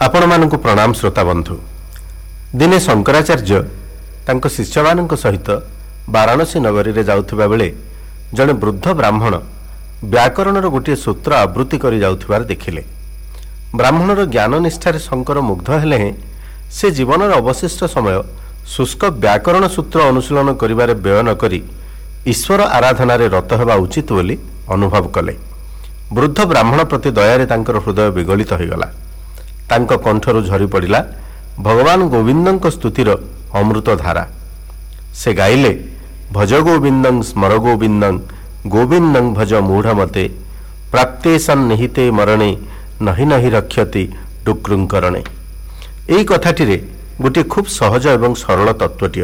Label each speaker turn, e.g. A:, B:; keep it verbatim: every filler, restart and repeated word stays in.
A: आपण मानक प्रणाम श्रोता बंधु। दिने शंकराचार्य तांको शिष्यमान सहित वाराणसी नगरी रे जाउथिबा बेले जड़े वृद्ध ब्राह्मण व्याकरणर गोटे सूत्र आवृत्ति करि जाउथिबार देखिले। ब्राह्मणर ज्ञान निष्ठार शंकर मुग्ध हेले हें से जीवनर अवशिष्ट समय शुष्क व्याकरण सूत्र अनुशीलन करिबारे व्यय न करी ईश्वर आराधना रे रत हेबा उचित बोली अनुभव कले। वृद्ध ब्राह्मण प्रति दयारे तांकर हृदय विगलित होइगला। तांको कंठरू झरी पड़िला भगवान गोविंदଙ୍କ स्तुतिर अमृत धारा। से गाइले भज गोविंदं स्मर गोविंदं गोविंदं भज मूढ़ मते प्राप्ते सन्निहिते मरणे नहि नहि रक्षति डुक्रुंकरणे। एई कथाटिरे गोटे खूब सहज एवं सरल तत्वटी